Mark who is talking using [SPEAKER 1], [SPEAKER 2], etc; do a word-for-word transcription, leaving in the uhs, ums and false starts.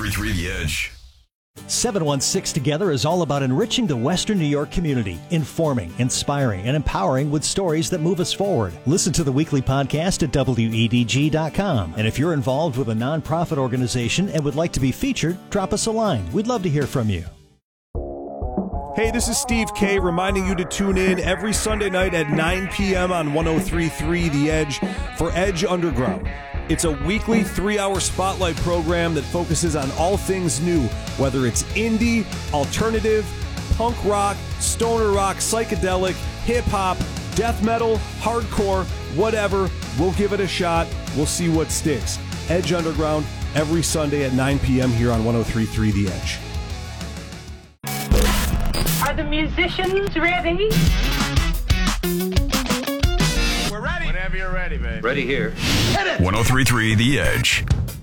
[SPEAKER 1] three three The Edge.
[SPEAKER 2] seven one six Together is all about enriching the Western New York community, informing, inspiring, and empowering with stories that move us forward. Listen to the weekly podcast at W E D G dot com. And if you're involved with a nonprofit organization and would like to be featured, drop us a line. We'd love to hear from you.
[SPEAKER 3] Hey, this is Steve K reminding you to tune in every Sunday night at nine p.m. on one oh three point three The Edge for Edge Underground. It's a weekly three-hour spotlight program that focuses on all things new, whether it's indie, alternative, punk rock, stoner rock, psychedelic, hip-hop, death metal, hardcore, whatever. We'll give it a shot. We'll see what sticks. Edge Underground every Sunday at nine p.m. here on one oh three point three The Edge.
[SPEAKER 4] Are the musicians ready?
[SPEAKER 5] We're ready. Whenever you're ready, babe.
[SPEAKER 6] Ready here.
[SPEAKER 1] one oh three point three The Edge.